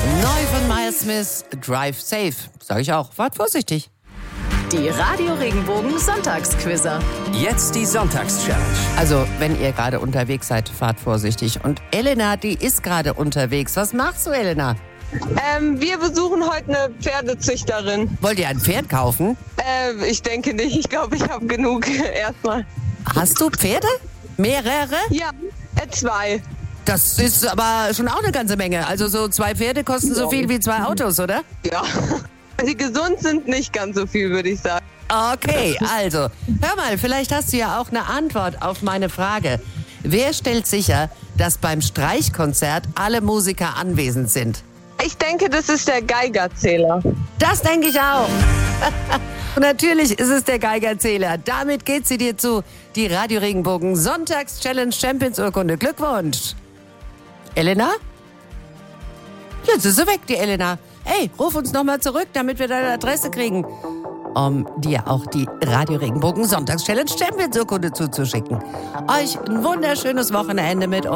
Neu von Miles Smith, Drive Safe. Sag ich auch, fahrt vorsichtig. Die Radio Regenbogen Sonntagsquizzer. Jetzt die Sonntagschallenge. Also, wenn ihr gerade unterwegs seid, fahrt vorsichtig. Und Elena, die ist gerade unterwegs. Was machst du, Elena? Wir besuchen heute eine Pferdezüchterin. Wollt ihr ein Pferd kaufen? Ich denke nicht. Ich glaube, ich habe genug erstmal. Hast du Pferde? Mehrere? Ja, 2. Das ist aber schon auch eine ganze Menge. Also so 2 Pferde kosten so viel wie 2 Autos, oder? Ja. Wenn sie gesund sind, nicht ganz so viel, würde ich sagen. Okay, also, hör mal, vielleicht hast du ja auch eine Antwort auf meine Frage. Wer stellt sicher, dass beim Streichkonzert alle Musiker anwesend sind? Ich denke, das ist der Geigerzähler. Das denke ich auch. Und natürlich ist es der Geigerzähler. Damit geht sie dir zu. Die Radio Regenbogen Sonntags-Challenge Champions Urkunde. Glückwunsch. Elena? Jetzt ist sie weg, die Elena. Hey, ruf uns nochmal zurück, damit wir deine Adresse kriegen, um dir auch die Radio Regenbogen Sonntags-Challenge Champions Urkunde zuzuschicken. Euch ein wunderschönes Wochenende mit